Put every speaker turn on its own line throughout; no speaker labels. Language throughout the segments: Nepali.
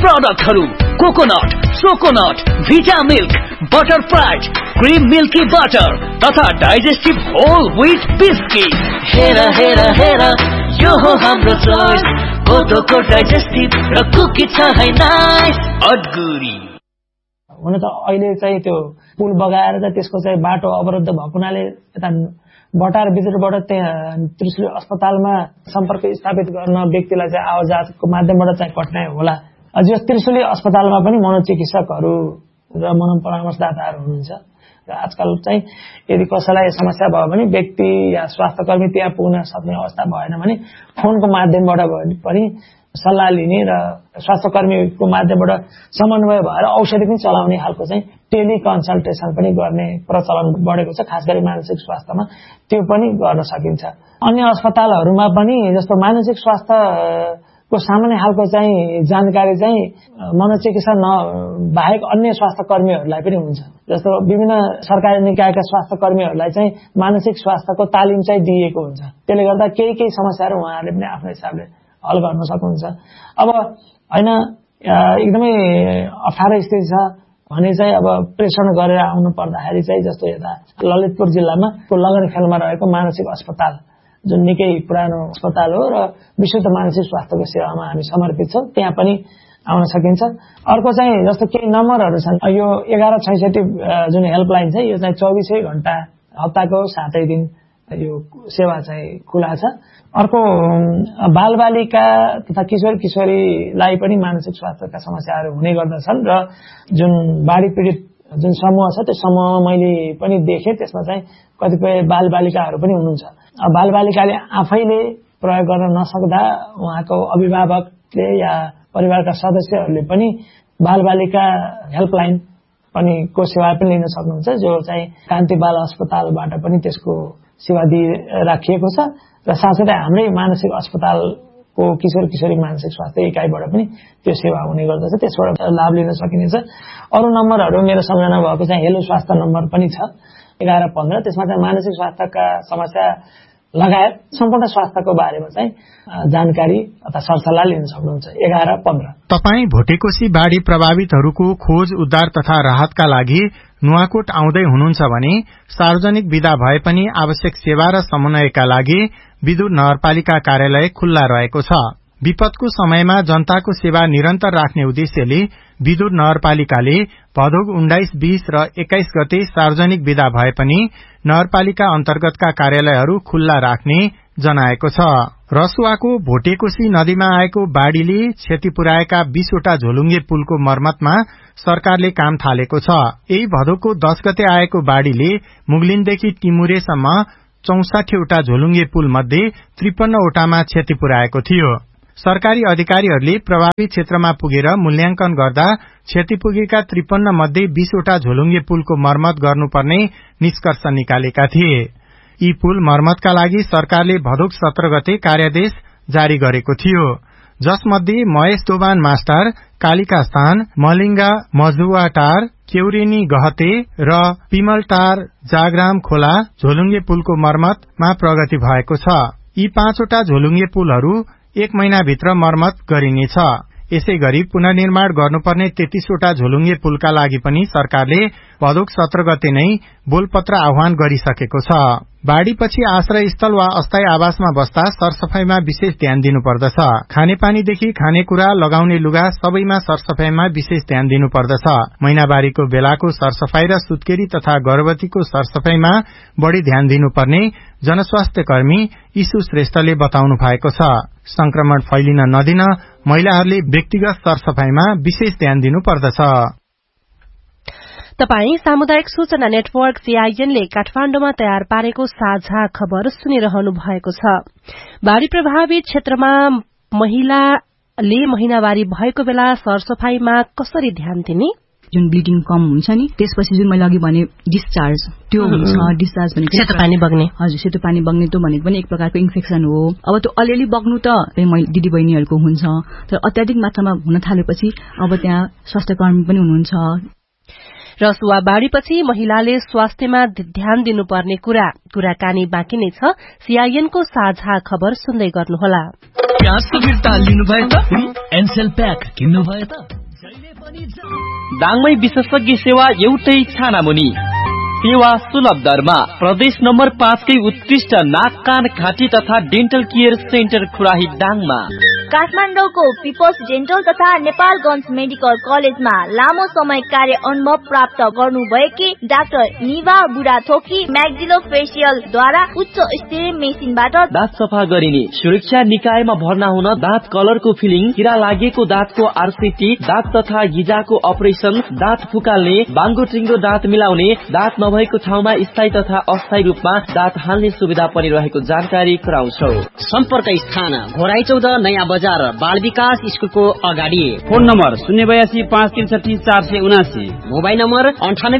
प्रोडक्टहरु कोकोनट, सोकोनट, भिटा milk, butterfly, cream milky butter तथा डाइजेस्टिभ होल व्हीट बिस्किट। हेरा हेरा हेरा यो हो हाम्रो चोइस, कोदोको डाइजेस्टिभ र कुकी छ है नाइस अडगुरी।
हुन त अहिले चाहिँ त्यो पुल बगाएर चाहिँ त्यसको चाहिँ बाटो अवरुद्ध भएको हुनाले यता बटार बिजुरबाट त्यहाँ त्रिशुली अस्पतालमा सम्पर्क स्थापित गर्न व्यक्तिलाई चाहिँ आवाजको माध्यमबाट चाहिँ कठिनाइ होला। अझ त्रिशुली अस्पतालमा पनि मनोचिकित्सकहरू र मनोपरामर्शदाताहरू हुनुहुन्छ र आजकल चाहिँ यदि कसैलाई समस्या भयो भने व्यक्ति या स्वास्थ्यकर्मी त्यहाँ पुग्न सक्ने अवस्था भएन भने फोनको माध्यमबाट पनि सल्लाह लिने र स्वास्थ्यकर्मीको माध्यमबाट समन्वय भएर औषधि पनि चलाउने खालको चाहिँ टेलिकन्सल्टेसन पनि गर्ने प्रचलन बढेको छ, खास गरी मानसिक स्वास्थ्यमा त्यो पनि गर्न सकिन्छ। अन्य अस्पतालहरूमा पनि जस्तो मानसिक स्वास्थ्यको सामान्य खालको चाहिँ जानकारी चाहिँ मनोचिकित्सा बाहेक अन्य स्वास्थ्य कर्मीहरूलाई पनि हुन्छ। जस्तो विभिन्न सरकारी निकायका स्वास्थ्य कर्मीहरूलाई चाहिँ मानसिक स्वास्थ्यको तालिम चाहिँ दिएको हुन्छ। त्यसले गर्दा केही समस्याहरू उहाँहरूले पनि आफ्नो हिसाबले हल गर्न सक्नुहुन्छ। अब हैन एकदमै अप्ठ्यारो स्थिति छ भने चाहिँ अब प्रेषण गरेर आउनु पर्दाखेरि चाहिँ जस्तो यता ललितपुर जिल्लामा लगनखेलमा रहेको मानसिक अस्पताल जुन निकै पुरानो अस्पताल हो र विशुद्ध मानसिक स्वास्थ्यको सेवामा हामी समर्पित छौं, त्यहाँ पनि आउन सकिन्छ। अर्को चाहिँ जस्तो केही नम्बरहरू छन्, यो 1166 जुन हेल्पलाइन छ यो चाहिँ 24 घण्टा हप्ताको 7 दिन यो सेवा चाहिँ खुला छ। अर्को बालबालिका तथा किशोर किशोरीलाई पनि मानसिक स्वास्थ्यका समस्याहरू हुने गर्दछन् र जुन बाढी पीडित जुन समूह छ त्यो समूह मैले पनि देखेँ, त्यसमा चाहिँ कतिपय बालबालिकाहरू पनि हुनुहुन्छ। बालबालिकाले आफैले प्रयोग गर्न नसक्दा उहाँको अभिभावकले या परिवारका सदस्यहरूले पनि बालबालिका हेल्पलाइन पनि को सेवा पनि लिन सक्नुहुन्छ, जो चाहिँ कान्ति बाल अस्पतालबाट पनि त्यसको सेवा राखिएको छ र साथसाथै हाम्रै मानसिक अस्पतालको किशोर किशोरी मानसिक स्वास्थ्य इकाइबाट पनि त्यो सेवा हुने गर्दछ, त्यसबाट लाभ लिन सकिनेछ। अरू नम्बरहरू मेरो सम्झना भएको चाहिँ हेलो स्वास्थ्य नम्बर पनि छ 1115, त्यसमा चाहिँ मानसिक स्वास्थ्यका समस्या लगायत सम्पूर्ण स्वास्थ्यको बारेमा चाहिँ जानकारी अथवा सरसल्लाह लिन सक्नुहुन्छ। 1115।
तपाई भोटेकोशी बाढ़ी प्रभावितहरूको खोज उद्धार तथा राहतका लागि नुवाकोट आउँदै हुनुहुन्छ भने सार्वजनिक विदा भए पनि आवश्यक सेवा र समन्वयका लागि विदुर नगरपालिका कार्यालय खुल्ला रहेको छ। विपदको समयमा जनताको सेवा निरन्तर राख्ने उद्देश्यले विदुर नगरपालिकाले भदौ 19, 20 र 21 गते सार्वजनिक विदा भए पनि नगरपालिका अन्तर्गतका कार्यालयहरू खुल्ला राख्ने जनाएको छ। रसुवाको भोटेकोशी नदीमा आएको बाढ़ीले क्षति पुर्याएका 20 वटा झोलुङ्गे पुलको मर्मतमा सरकारले काम थालेको छ। यही भदौको 10 गते आएको बाढ़ीले मुगलिनदेखि टिमुरेसम्म 64 वटा झोलुङ्गे पुल मध्ये 53 वटामा क्षति पुर्याएको थियो। सरकारी अधिकारीहरूले प्रभावित क्षेत्रमा पुगेर मूल्याङ्कन गर्दा क्षति पुगेका 53 मध्ये 20 वटा झोलुङ्गे पुलको मर्मत गर्नुपर्ने निष्कर्ष निकालेका थिए। यी पुल मर्मतका लागि सरकारले भदौ 17 गते कार्यादेश जारी गरेको थियो, जसमध्ये महेश दोबान मास्टर, कालिका स्थान, मलिङ्गा मजुवाटार, केउरेनी गहते र पिमलटार जाग्राम खोला झोलुङ्गे पुलको मर्मतमा प्रगति भएको छ। यी 5 वटा झोलुङ्गे पुलहरू 1 महिनाभित्र मर्मत गरिनेछ। यसैगरी पुनर्निर्माण गर्नुपर्ने 33 वटा झोलुङ्गे पुलका लागि पनि सरकारले भदौ 17 गते नै बोलपत्र आह्वान गरिसकेको छ। बाढ़ीपछि आश्रय स्थल वा अस्थायी आवासमा बस्दा सरसफाईमा विशेष ध्यान दिनुपर्दछ। खानेपानीदेखि खानेकुरा, लगाउने लुगा सबैमा सरसफाईमा विशेष ध्यान दिनुपर्दछ। महिनावारीको बेलाको सरसफाई र सुत्केरी तथा गर्भवतीको सरसफाईमा बढ़ी ध्यान दिनुपर्ने जनस्वास्थ्य कर्मी ईशु श्रेष्ठले बताउनु भएको छ। संक्रमण फैलिन नदिन महिलाहरूले व्यक्तिगत सरसफाईमा विशेष ध्यान दिनुपर्दछ।
तपाई सामुदायिक सूचना नेटवर्क CIN ले काठमाण्डुमा तयार पारेको साझा खबर सुनिरहनु भएको छ। बाढ़ी प्रभावित क्षेत्रमा महिलाले महिनावारी भएको बेला सरसफाईमा कसरी ध्यान दिने?
जुन ब्लिडिङ कम हुन्छ नि, त्यसपछि जुन मैले अघि भने डिस्चार्ज त्यो हुन्छ। डिस्चार्ज भनेको
सेतो पानी बग्ने।
हजुर, सेतो पानी बग्ने त्यो भनेको पनि एक प्रकारको इन्फेक्सन हो। अब त्यो अलिअलि बग्नु त दिदी बहिनीहरूको हुन्छ, तर अत्याधिक मात्रामा हुन थालेपछि अब त्यहाँ स्वास्थ्यकर्मी पनि हुनुहुन्छ।
रसुवा बाढ़ीपछि महिलाले स्वास्थ्यमा ध्यान दिनुपर्ने कुराकानी बाँकी नै छ। CIN को साझा खबर सुन्दै गर्नुहोला।
प्याजको फिर्ता लिनुभयो त? एनसेल प्याक किन्नुभयो त? दाङमै विशेषज्ञ सेवा एउटै छानामुनि सेवा सुलभ दरमा प्रदेश नम्बर 5 कै उत्कृष्ट नाक कान घाँटी तथा डेन्टल केयर सेन्टर खुराही दाङमा
काठमाडौँको पिपल्स डेन्टल तथा नेपालगञ्ज मेडिकल कलेजमा लामो समय कार्य अनुभव प्राप्त गर्नुभएकी डाक्टर निवा बुढाथोकी म्याक्सिलोफेसियल द्वारा उच्च स्तरीय मेसिनबाट
दाँत सफा गरिने, सुरक्षा निकायमा भर्ना हुन दाँत कलरको फिलिङ, किरा लागेको दाँतको आरसीटी, दाँत तथा गिजाको अपरेसन, दाँत फुकाल्ने, बाङ्गो टिङ्गो दाँत मिलाउने, दाँत नभएको ठाउँमा स्थायी तथा अस्थायी रूपमा दाँत हाल्ने सुविधा पनि रहेको जानकारी गराउँछौ।
सम्पर्क स्थान घोराई 14 नयाँ बजार बाल विकास स्कुलको अगाडि।
Phone number 082 563 479,
mobile number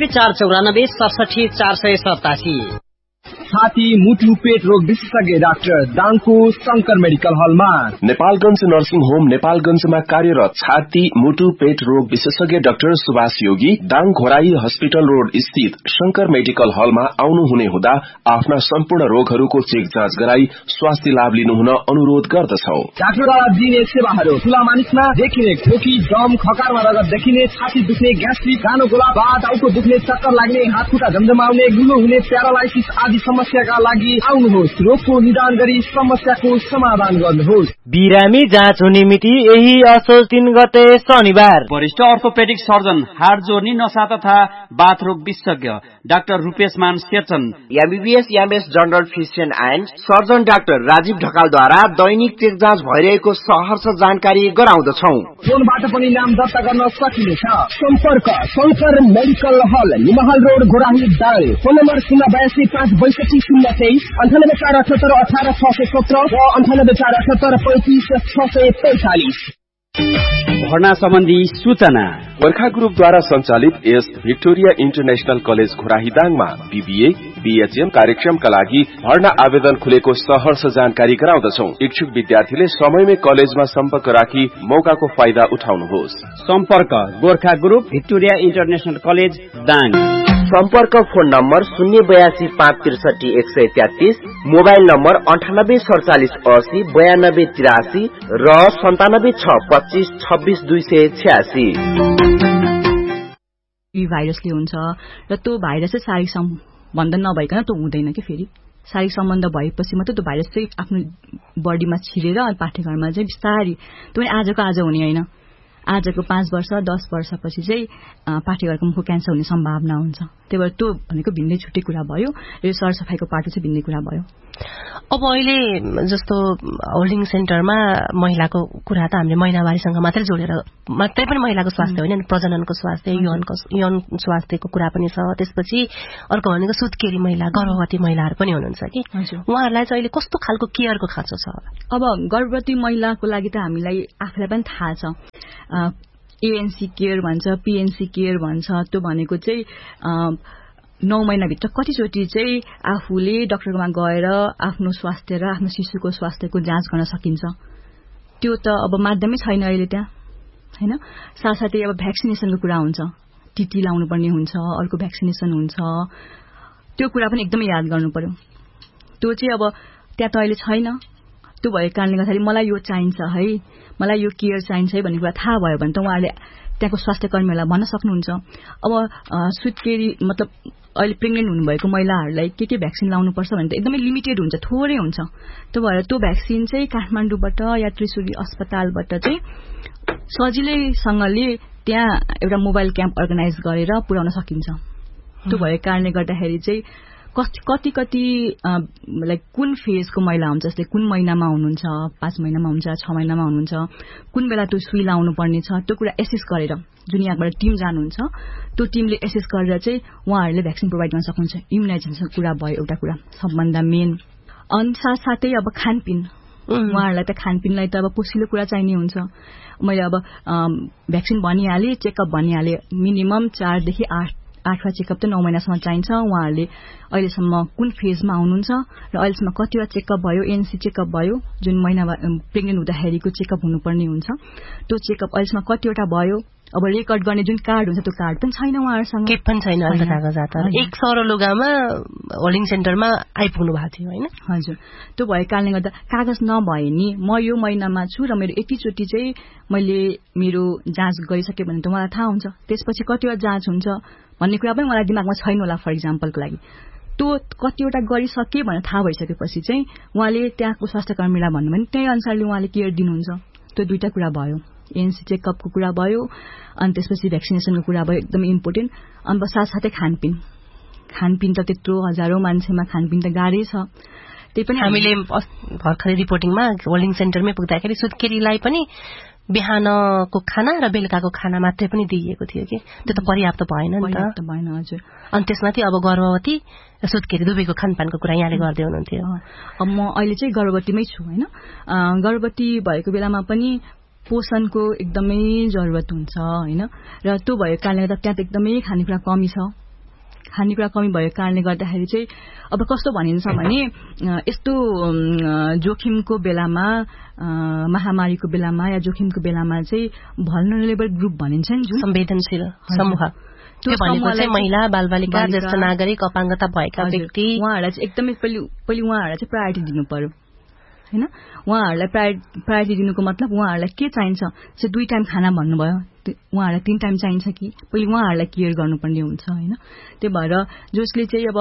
98 494 67 487।
छाती मुटु पेट रोग विशेषज्ञ डाक्टर दाङको शंकर मेडिकल हलमा।
नेपालगञ्ज नर्सिङ होम नेपालगञ्जमा कार्यरत छाती मुटु पेट रोग विशेषज्ञ डाक्टर सुभाष योगी दाङ घोराई हस्पिटल रोड स्थित शंकर मेडिकल हलमा आउनुहुने हुँदा आफ्ना सम्पूर्ण रोगहरूको चेक जाँच गराई स्वास्थ्य लाभ लिनुहुन अनुरोध गर्दछौ।
डाक्टरद्वारा दिने सेवाहरू ठूला मानिसमा देखिने खोकी, दम, खकारमा रगत देखिने, छाती दुख्ने, ग्यास्ट्रिक, गानो गोला, टाउको दुख्ने, चक्कर लाग्ने, हात खुट्टा झमझमाउने, गुलो हुने, प्यारालाइसिस आदि समस्याका लागि आउनुहोस्। रोगको निदान गरी समस्याको समाधान गर्नुहोस्।
बिरामी जाँच हुने मिति यही असोज 3 गते शनिबार।
वरिष्ठ अर्थोपेडिक सर्जन, हाड जोर्नी, नसा तथा बाथ रोग विशेषज्ञ doctor रूपेशमान सेचन,
MBBS MS general physician and surgeon doctor Rajiv ढकालद्वारा Dainik check जाँच भइरहेको सहर्ष जानकारी गराउँदछौ।
फोनबाट पनि नाम दर्ता गर्न सकिनेछ। सम्पर्क शंकर मेडिकल हल, निमहाल road, Ghorahi Dang. Phone number 082 562 023, 98 478 18 617 र 98 478 35 645।
भर्ना सम्बन्धी सूचना
गोर्खा ग्रुपद्वारा सञ्चालित S Victoria international college Ghorahi दाङमा BBA BHM कार्यक्रमका लागि भर्ना आवेदन खुलेको सहर्ष जानकारी गराउँदछौ। इच्छुक विद्यार्थीले समयमै कलेजमा सम्पर्क राखी मौकाको फाइदा उठाउनुहोस्।
सम्पर्क Gorkha group Victoria international college Dang.
सम्पर्क फोन नम्बर 082 563 133, मोबाइल नम्बर 98 47 80 92 83 र 97 6 25 26 286।
भाइरसले हुन्छ र त्यो भाइरस चाहिँ शारीरिक सम्बन्ध नभइकन त्यो हुँदैन कि फेरि शारीरिक सम्बन्ध भएपछि मात्र त्यो भाइरस चाहिँ आफ्नो बडीमा छिरेर पाठ्यक्रममा चाहिँ बिस्तारै त्यो पनि आजको आज हुने होइन। आजको 5 वर्ष 10 वर्षपछि चाहिँ पाठ्यक्रमको क्यान्सर हुने सम्भावना हुन्छ। त्यही भएर त्यो भनेको भिन्दै छुट्टै कुरा भयो र यो सरसफाइको पाटो चाहिँ भिन्दै कुरा भयो।
अब अहिले जस्तो होल्डिङ सेन्टरमा महिलाको कुरा त हामीले महिनावारीसँग मात्रै जोडेर मात्रै पनि महिलाको स्वास्थ्य होइन, प्रजननको स्वास्थ्य, यौन स्वास्थ्यको कुरा पनि छ। त्यसपछि अर्को भनेको सुत्केरी महिला, गर्भवती महिलाहरू पनि हुनुहुन्छ कि उहाँहरूलाई चाहिँ अहिले कस्तो खालको केयरको खाँचो छ?
अब गर्भवती महिलाको लागि त हामीलाई आफूलाई पनि थाहा छ, एएनसी केयर भन्छ, पीएनसी केयर भन्छ। त्यो भनेको चाहिँ 9 महिनाभित्र कतिचोटि चाहिँ आफूले डाक्टरकोमा गएर आफ्नो स्वास्थ्य र आफ्नो शिशुको स्वास्थ्यको जाँच गर्न सकिन्छ। त्यो त अब माध्यमै छैन अहिले त्यहाँ हैन। साथसाथै अब भ्याक्सिनेसनको कुरा हुन्छ, टीटी लाउनु पर्ने हुन्छ, अर्को भ्याक्सिनेसन हुन्छ। त्यो कुरा पनि एकदमै याद गर्नु पर्यो। त्यो चाहिँ अब त्यहाँ त अहिले छैन। त्यो भएको कारणले गर्दाखेरि मलाई यो चाहिन्छ है, मलाई यो केयर चाहिन्छ है भन्ने कुरा थाहा भयो भने त उहाँहरूले त्यहाँको स्वास्थ्य कर्मीहरूलाई भन्न सक्नुहुन्छ। अब सुत्केरी मतलब अहिले प्रेग्नेन्ट हुनुभएको महिलाहरूलाई के भ्याक्सिन लाउनुपर्छ भने त एकदमै लिमिटेड हुन्छ, थोरै हुन्छ। त्यो भएर त्यो भ्याक्सिन चाहिँ काठमाडौँबाट या त्रिशुली अस्पतालबाट चाहिँ सजिलैसँगले त्यहाँ एउटा मोबाइल क्याम्प अर्गनाइज गरेर पुर्याउन सकिन्छ। त्यो भएको कारणले गर्दाखेरि चाहिँ कति लाइक कुन फेजको महिला हुन्छ, जस्तै कुन महिनामा हुनुहुन्छ, 5 महिनामा हुन्छ, 6 महिनामा हुनुहुन्छ, कुन बेला त्यो सुई लाउनु पर्ने छ, त्यो कुरा एसेस गरेर जुन यहाँबाट टिम जानुहुन्छ त्यो टिमले एसेस गरेर चाहिँ उहाँहरूले भ्याक्सिन प्रोभाइड गर्न सक्नुहुन्छ। इम्युनाइजेसनको कुरा भयो एउटा कुरा सबभन्दा मेन। अनि साथसाथै अब खानपिन, उहाँहरूलाई त खानपिनलाई त अब पोसिलो कुरा चाहिने हुन्छ। मैले अब भ्याक्सिन भनिहालेँ, चेकअप भनिहालेँ, मिनिमम 4 देखि 8 चेकअप त 9 महिनासम्म चाहिन्छ। उहाँहरूले अहिलेसम्म कुन फेजमा आउनुहुन्छ र अहिलेसम्म कतिवटा चेकअप भयो, एनसी चेकअप भयो, जुन महिना प्रेग्नेन्ट हुँदाखेरिको चेकअप हुनुपर्ने हुन्छ, त्यो चेकअप अहिलेसम्म कतिवटा भयो, अब रेकर्ड गर्ने जुन कार्ड हुन्छ त्यो कार्ड पनि छैन उहाँहरूसँग,
केही पनि छैन अहिले त कागजात। एक सरो लुगामा होल्डिङ सेन्टरमा आइपुग्नु भएको थियो होइन?
हजुर, त्यो भएको कारणले गर्दा कागज नभए नि म यो महिनामा छु र मेरो यतिचोटि चाहिँ मैले मेरो जाँच गरिसकेँ भने त मलाई थाहा हुन्छ, त्यसपछि कतिवटा जाँच हुन्छ भन्ने कुरा पनि मलाई दिमागमा छैन होला। फर इक्जाम्पलको लागि त्यो कतिवटा गरिसके भनेर थाहा भइसकेपछि चाहिँ उहाँले त्यहाँको स्वास्थ्य कर्मीलाई भन्नुभयो भने त्यही अनुसारले उहाँले केयर दिनुहुन्छ। त्यो दुईटा कुरा भयो, एएनसी चेकअपको कुरा भयो अनि त्यसपछि भ्याक्सिनेसनको कुरा भयो, एकदमै इम्पोर्टेन्ट। अनि साथसाथै खानपिन त त्यत्रो हजारौं मान्छेमा खानपिन त गाह्रै छ। त्यही पनि
हामीले भर्खरै रिपोर्टिङमा होल्डिङ सेन्टरमै पुग्दाखेरि सुत्केरीलाई पनि बिहानको खाना र बेलुकाको खाना मात्रै पनि दिइएको थियो कि त्यो त पर्याप्त भएन नि त।
भएन हजुर।
अनि त्यसमाथि अब गर्भवती सुत्केरी दुवैको खानपानको कुरा यहाँले गर्दै हुनुहुन्थ्यो।
अब म अहिले चाहिँ गर्भवतीमै छु होइन। गर्भवती भएको बेलामा पनि पोषणको एकदमै जरुरत हुन्छ होइन, र त्यो भएको कारणले गर्दा त्यहाँ त एकदमै खानेकुरा कमी छ। खानेकुरा कमी भएको कारणले गर्दाखेरि चाहिँ अब कस्तो भनिन्छ भने यस्तो जोखिमको बेलामा, महामारीको बेलामा या जोखिमको बेलामा चाहिँ भल्नरेबल ग्रुप भनिन्छ नि, जुन
संवेदनशील समूह, त्यो भनेको चाहिँ महिला, बालबालिका, ज्येष्ठ नागरिक, अपाङ्गता भएका व्यक्ति,
उहाँहरूलाई चाहिँ एकदमै पहिले उहाँहरूलाई चाहिँ प्रायोरिटी दिनु पर्यो होइन। उहाँहरूलाई प्रायोरिटी दिनुको मतलब उहाँहरूलाई के चाहिन्छ, चाहिँ 2 टाइम खाना भन्नुभयो, उहाँहरूलाई 3 टाइम चाहिन्छ कि पहिले उहाँहरूलाई केयर गर्नुपर्ने हुन्छ होइन। त्यही भएर जसले चाहिँ अब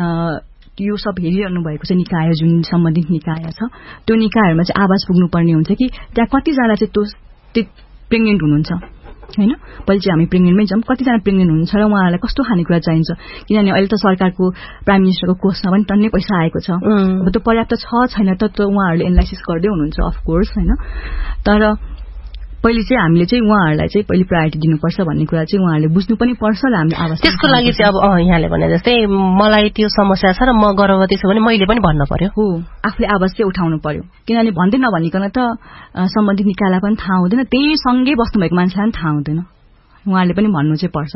यो सब हेरिरहनु भएको छ निकाय, जुन सम्बन्धित निकाय छ त्यो निकायहरूमा चाहिँ आवाज पुग्नुपर्ने हुन्छ कि त्यहाँ कतिजना चाहिँ त्यो प्रेग्नेन्ट हुनुहुन्छ होइन। पहिले चाहिँ हामी प्रेग्नेन्टमै जाउँ, कतिजना प्रेग्नेन्ट हुनुहुन्छ र उहाँहरूलाई कस्तो खानेकुरा चाहिन्छ, किनभने अहिले त सरकारको प्राइम मिनिस्टरको कोषमा पनि टन्नै पैसा आएको छ। अब त्यो पर्याप्त छ छैन त उहाँहरूले एनालाइसिस गर्दै हुनुहुन्छ अफकोर्स होइन। तर पहिले चाहिँ हामीले चाहिँ उहाँहरूलाई चाहिँ पहिले प्रायोरिटी दिनुपर्छ भन्ने कुरा चाहिँ उहाँहरूले बुझ्नु पनि पर्छ र हामीले आवाज
त्यसको लागि चाहिँ अब यहाँले भने जस्तै मलाई त्यो समस्या छ र म गर्भवती छु भने मैले पनि भन्न पर्यो।
हो, आफूले आवाज चाहिँ उठाउनु पर्यो, किनभने भन्दै नभनिकन त सम्बन्धित निकायलाई पनि थाहा हुँदैन, त्यही सँगै बस्नुभएको मान्छेलाई पनि थाहा हुँदैन, उहाँले पनि भन्नु चाहिँ पर्छ।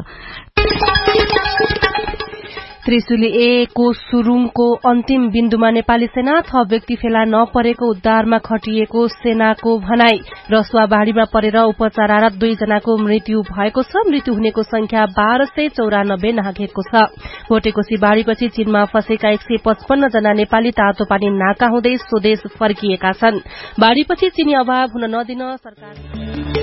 त्रिशुली 1 को सुरुङको अन्तिम बिन्दुमा नेपाली सेना थप व्यक्ति फेला नपरेको उद्धारमा खटिएको सेनाको भनाई। रसुवाबाढीमा परेर उपचाररत 2 जनाको मृत्यु भएको छ। मृत्यु हुनेको संख्या 1294 नाघेको छ। भोटेकोशी बाढीपछि चीनमा फँसेका 155 जना नेपाली तातो पानी नाका हुँदै स्वदेश फर्किएका छन्। बाढीपछि चिनी अभाव हुन नदिन सरकार